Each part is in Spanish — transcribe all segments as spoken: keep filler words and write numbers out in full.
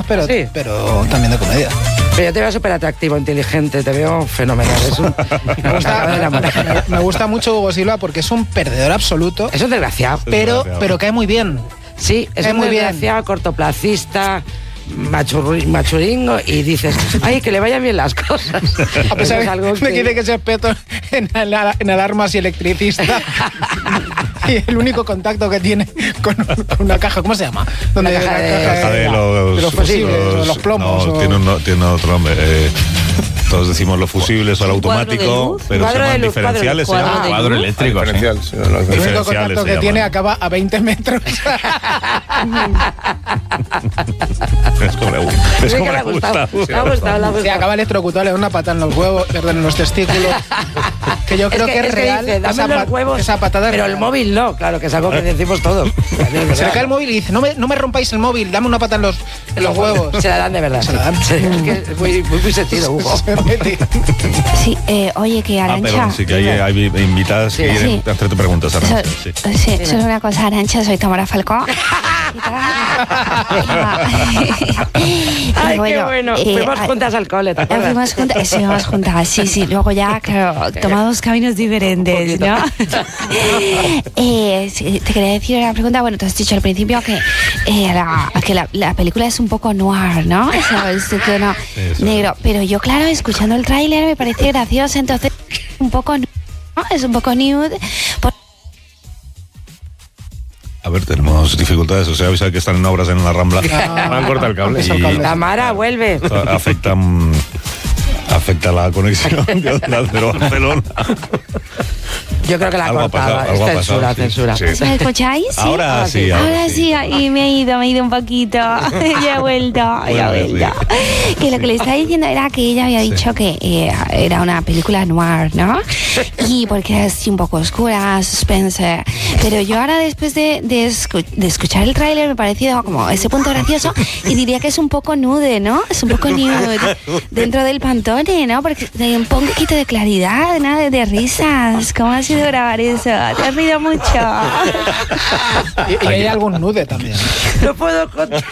pero, ¿Sí? pero también de comedia. Pero yo te veo súper atractivo, inteligente, te veo fenomenal. Es un, Me gusta, me, me gusta mucho Hugo Silva porque es un perdedor absoluto. Es un desgraciado. Pero, pero cae muy bien. Sí, es cae un muy desgraciado, bien. Cortoplacista, machurri, machuringo, y dices, ay, que le vayan bien las cosas. A pesar de, algo que... de que dice que es experto en, al, en alarmas y electricista. Y el único contacto que tiene con una caja, ¿cómo se llama? Donde la caja de, la caja de, de, los, de los fusibles, los, los plomos. No, o... tiene, un, tiene otro nombre. Eh, todos decimos los fusibles o el automático, pero se llaman luz, diferenciales. Cuadro, se llama cuadro eléctrico. Diferencial, ¿sí? Sí, el único contacto que tiene acaba a veinte metros. Es como le gusta. Es como le gusta. Le ha gustado, le ha gustado. Sí, acaba electrocutado, le da una patada en los huevos, perdón, en los testículos. Que yo creo es que, que es, es que real. Dice, dame los huevos, esa patada pero es el móvil no, claro, que es algo que decimos todos. Se le cae el móvil y dice, no me, no me rompáis el móvil, dame una patada en los, en los huevos. Se la dan de verdad. Se la dan. Sí, es que es muy, muy, muy sentido, Hugo. Sí, eh, oye, que Arantxa... Ah, perdón, sí, que hay, hay invitadas sí, que quieren sí. hacerte preguntas, Arantxa. So, sí, sí, sí. Solo una cosa, Arantxa, soy Tamara Falcó. Ay, bueno, qué bueno. Eh, fuimos juntas al cole, ¿te acuerdas? Fuimos juntas, sí, fuimos juntas, sí, sí. Luego ya, claro, tomamos caminos diferentes, ¿no? eh, sí, te quería decir una pregunta. Bueno, tú has dicho al principio que, eh, la, que la, la película es un poco noir, ¿no? Es, es tono sí, negro. Pero yo, claro, escuchando el tráiler me parece gracioso, entonces un poco, ¿no? Es un poco nude. Por... A ver, tenemos dificultades, o sea, avisa que están en obras en la Rambla. No, han cortado el cable. Y Tamara, vuelve. Afectan, afecta la conexión de Onda Cero Barcelona. Yo creo que la algo cortaba. Pasado, es censura, pasado, censura. Sí, sí. ¿Me escucháis? ¿Sí? Ahora sí. Ahora, ahora sí, sí. Y me he ido, me he ido un poquito. Ya he vuelto, ya he vuelto. Sí. Que lo que le estaba diciendo era que ella había dicho sí. que eh, era una película noir, ¿no? Y porque era así un poco oscura, suspense. Pero yo ahora, después de, de, escu de escuchar el tráiler, me ha parecido como ese punto gracioso y diría que es un poco nude, ¿no? Es un poco nude dentro del Pantone, ¿no? Porque hay un poquito de claridad, ¿no? De, de risas. ¿Cómo ha sido grabar eso? Te has rido mucho. Y, y hay algún nude también. No puedo contar.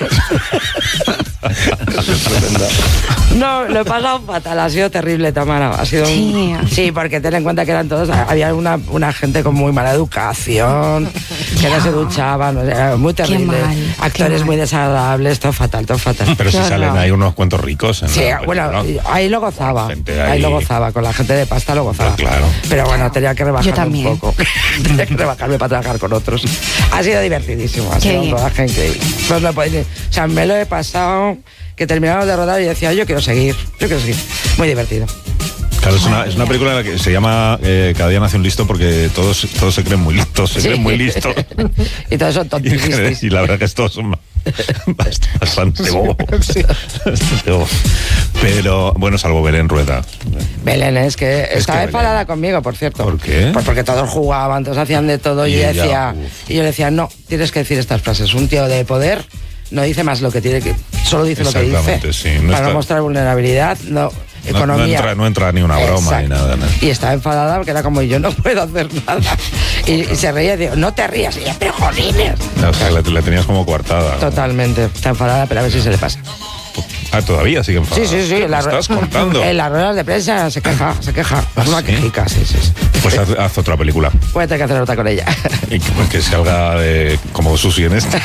No, lo he pasado fatal, ha sido terrible, Tamara. Ha sido sí. Un... sí, porque ten en cuenta que eran todos, había una, una gente con muy mala educación, que no se duchaban, era muy terrible. Qué mal, actores qué muy mal. desagradables, todo fatal, todo fatal. Pero si salen ahí unos cuentos ricos. En sí, la bueno, ¿no? ahí lo gozaba. Ahí... ahí lo gozaba, con la gente de pasta lo gozaba. Pero, claro. Pero bueno, tenía que rebajarme un poco. Mm. Tenía que rebajarme para trabajar con otros. Ha sido divertidísimo, ha Qué sido bien. un rodaje increíble. Pues me podéis, o sea, me lo he pasado, que terminamos de rodar y decía, yo quiero seguir, yo quiero seguir. Muy divertido. Claro, es una, es una película en la que se llama eh, Cada día nace un listo porque todos, todos se creen muy listos, se sí. creen muy listos. Y todos son tontísimos. Y, y la verdad que todos son bastante bobos. Sí. Bastante bobos. Pero, bueno, salvo Belén Rueda. Belén es que es estaba que enfadada Belén. conmigo, por cierto. ¿Por qué? Pues porque todos jugaban, todos hacían de todo y, y yo decía, y yo decía, no, tienes que decir estas frases. Un tío de poder no dice más lo que tiene que, solo dice lo que dice. Sí, no para está... no mostrar vulnerabilidad, no. Economía. No, no, entra, no entra ni una broma. Exacto. Ni nada, nada. Y estaba enfadada porque era como yo no puedo hacer nada. Y, y se reía y digo, no te rías. Y yo, pero jolines. O sea, le, le tenías como coartada. Totalmente. Está enfadada, pero a ver si se le pasa. Ah, todavía sigue enfadada. Sí, sí, sí. ¿Qué me estás contando? En las ruedas de prensa se queja, se queja. ¿Ah, es una sí? quejica, sí, sí. sí. Pues haz, haz otra película. Puede tener que hacer otra con ella. Y que, pues, que salga de, como Susi en esta.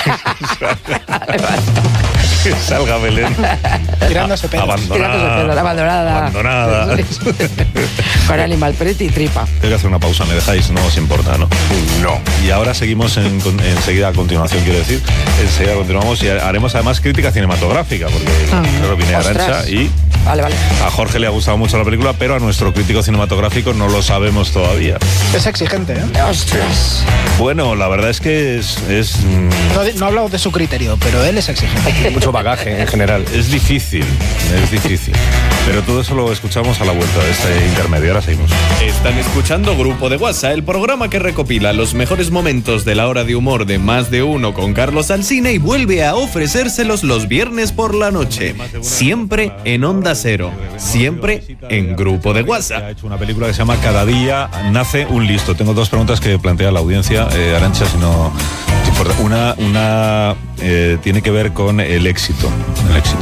Que salga Belén. Tirándose pedo. Abandonada. Tirándose pedo, abandonada. Abandonada. Con Animal Pretty y tripa. Tengo que hacer una pausa, ¿me dejáis? No os importa, ¿no? No. Y ahora seguimos en, enseguida a continuación, quiero decir. Enseguida continuamos y haremos además crítica cinematográfica, porque ah, claro, viene Arantxa y vale, vale. A Jorge le ha gustado mucho la película, pero a nuestro crítico cinematográfico no lo sabemos todavía. Es exigente, ¿eh? ¡Ostras! Bueno, la verdad es que es... es no, no he hablado de su criterio, pero él es exigente. Mucho bagaje en general. Es difícil, es difícil. Pero todo eso lo escuchamos a la vuelta de este intermedio. Ahora seguimos. Están escuchando Grupo de WhatsApp, el programa que recopila los mejores momentos de la hora de humor de Más de Uno con Carlos Alsina y vuelve a ofrecérselos los viernes por la noche. Siempre en Onda Cero. Siempre en Grupo de WhatsApp. Ha hecho una película que se llama Cada día nace un listo. Tengo dos preguntas que plantea la audiencia. Eh, Arantxa, si no... Una, una eh, tiene que ver con el éxito. El éxito.